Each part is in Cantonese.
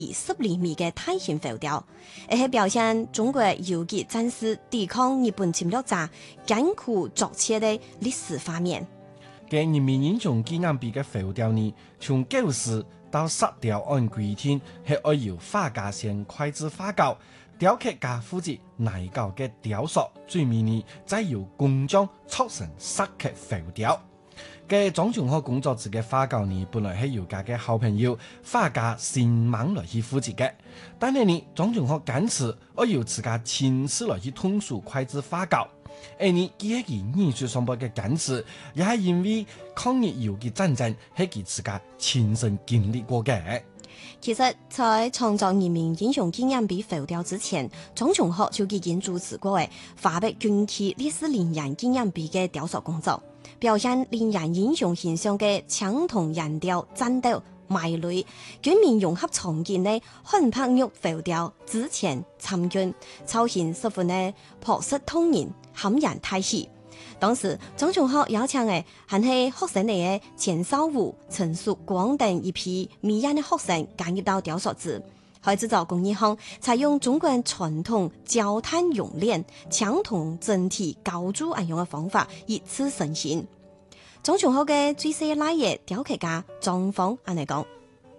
10厘米嘅大型浮雕，係表現中國游擊戰士抵抗日本侵略者艱苦作戰嘅歷史畫面。 嘅人民英雄紀念碑嘅浮雕呢，從構思到石雕按規定係要由畫家先繪製畫稿，雕刻家負責內稿嘅雕塑，最尾呢再由工匠促成石刻浮雕。嘅莊重學工作室嘅畫稿呢，本來係由家嘅好朋友畫家陳猛來去負責嘅，但係呢莊重學堅持要由自家親自來去統籌繪製畫稿。而呢，佢係佢藝術上邊嘅堅持，也係因為抗日游擊戰爭係佢自家親身經歷過嘅。 其實，在創造人民英雄紀念碑浮雕之前，莊重學就已經主持過嘅華北軍區烈士陵園紀念碑嘅雕塑工作。表現陵園英雄形象嘅槍筒燃雕、戰鬥、埋淚、軍民融合場景嘅漢柏玉浮雕之前參軍，操行十分嘅樸實通人、撼人大氣。當時莊重學邀請嘅還係學生嚟嘅錢少武、陳淑光等一批迷人嘅學生加入到雕塑組。喺製造工藝上，採用中國傳統焦炭熔煉、槍筒整體高鑄按樣嘅方法，以此成型。莊重學嘅最細拉嘅雕刻家莊豐按嚟講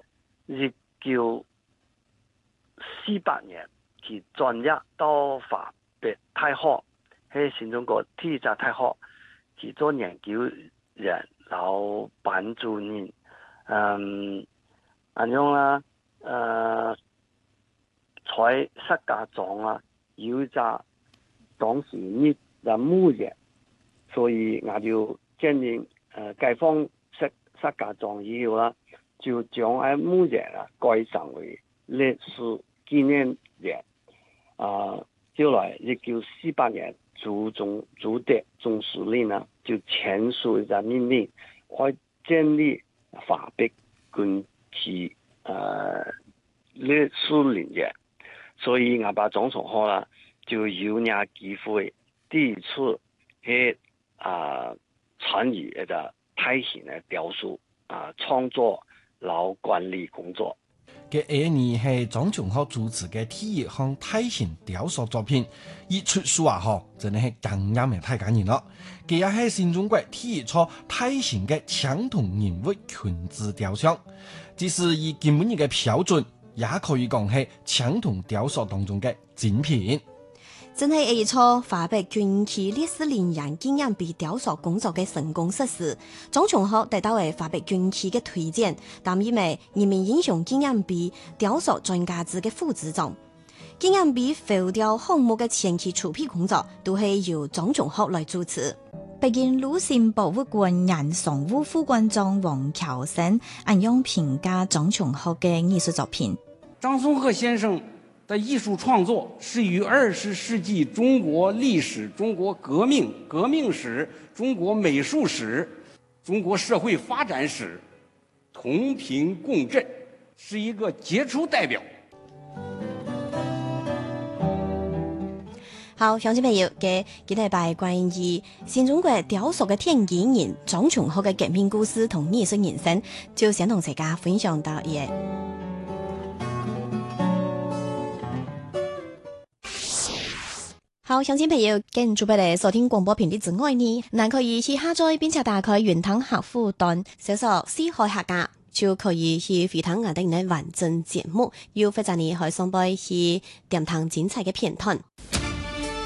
，1948年佢專業到華北大學，喺新中國第一家大學，佢做研究人，然後班主任，按樣啦，在石家莊啊，有一家當時日嘅墓園，所以我就建議解放石家莊以後啦，就將喺墓園啊改成為歷史紀念園。後來1948年，朱德總司令呢就簽署一個命令，會建立華北軍區歷史陵園。所以我把莊重學啦，就有呢機會第一次去參與一個大型嘅雕塑創作和管理工作。 嘅2年係莊重學主持嘅第一項大型雕塑作品，一出書真係更啱嘅太感人咯。佢也係新中國第一座大型嘅槍筒人物群姿雕像，即使以今日嘅標準，也可以講係槍筒雕塑當中嘅精品。 真係一座華北軍區烈士陵園紀念碑雕塑工作嘅成功實施。莊重學得到嘅華北軍區嘅推薦，擔任為人民英雄紀念碑雕塑專家組嘅副組長。紀念碑浮雕項目嘅前期籌備工作都係由莊重學來主持。北京路線博物館原常務副館長王喬生按樣評價莊重學嘅藝術作品。 張松鶴先生的藝術創作是與20世紀中國歷史、中國革命史、中國美術史、中國社會發展史同頻共振，是一個傑出代表。 好，鄉親朋友嘅幾禮拜關於新中國雕塑嘅奠基人莊重學嘅革命故事同藝術人生，就想同大家分享到嘢。好，鄉親朋友，跟住俾你收聽廣播頻率之外呢，嗱可以去下載並且打開雲端客戶端，搜索四海客家，就可以去回聽我哋嘅完整節目，要或者你可以上播去點聽精彩嘅片段。